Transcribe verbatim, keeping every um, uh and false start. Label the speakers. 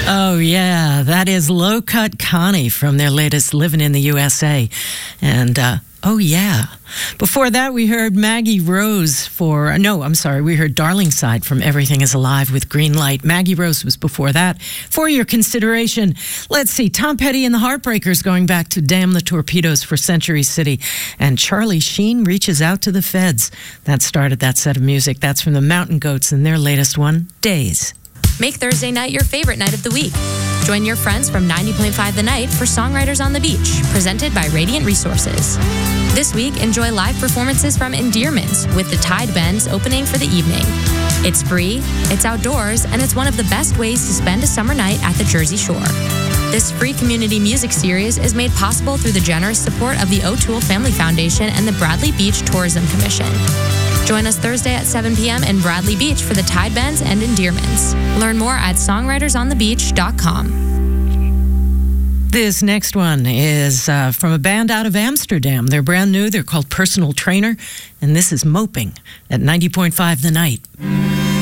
Speaker 1: Oh, yeah. That is Low Cut Connie from their latest Living in the U S A. And, uh, oh, yeah. Before that, we heard Maggie Rose for, no, I'm sorry, we heard Darling Side from Everything is Alive with Green Light. Maggie Rose was before that. For your consideration, let's see, Tom Petty and the Heartbreakers going back to Damn the Torpedoes for Century City. And Charlie Sheen reaches out to the feds. That started that set of music. That's from the Mountain Goats and their latest one, Days.
Speaker 2: Make Thursday night your favorite night of the week. Join your friends from ninety point five The Night for Songwriters on the Beach, presented by Radiant Resources. This week, enjoy live performances from Endearments, with the Tide Bends opening for the evening. It's free, it's outdoors, and it's one of the best ways to spend a summer night at the Jersey Shore. This free community music series is made possible through the generous support of the O'Toole Family Foundation and the Bradley Beach Tourism Commission. Join us Thursday at seven p.m. in Bradley Beach for the Tide Bends and Endearments. Learn more at songwriters on the beach dot com.
Speaker 1: This next one is uh, from a band out of Amsterdam. They're brand new. They're called Personal Trainer, and this is Moping at ninety point five The Night.